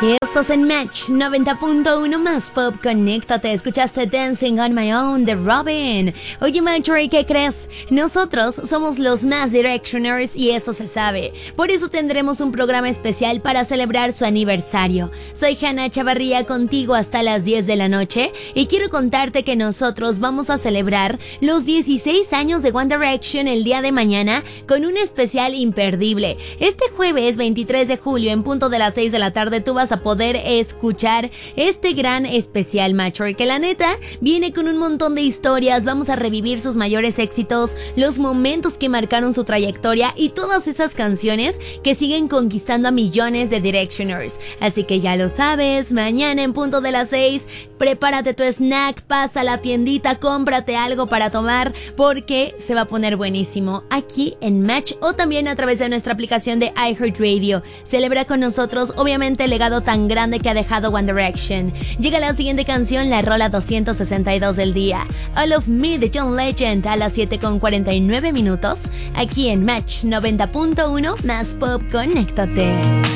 Estás en Match 90.1 más pop. Conéctate, escuchaste Dancing on My Own de Robin. Oye, Marjorie, ¿qué crees? Nosotros somos los Más Directioners y eso se sabe. Por eso tendremos un programa especial para celebrar su aniversario. Soy Hannah Chavarría, contigo hasta las 10 de la noche y quiero contarte que nosotros vamos a celebrar los 16 años de One Direction el día de mañana con un especial imperdible. Este jueves 23 de julio en punto de las 6 de la tarde tú vas a poder escuchar este gran especial, Marjorie, que la neta viene con un montón de historias. Vamos a revivir sus mayores éxitos, los momentos que marcaron su trayectoria y todas esas canciones que siguen conquistando a millones de Directioners. Así que ya lo sabes, mañana en punto de las 6, prepárate tu snack, pasa a la tiendita, cómprate algo para tomar porque se va a poner buenísimo aquí en Match o también a través de nuestra aplicación de iHeartRadio. Celebra con nosotros, obviamente, el legado tan grande que ha dejado One Direction. Llega la siguiente canción, la rola 262 del día, All of Me de John Legend, a las 7:49 minutos, aquí en Match 90.1 más pop. Conéctate.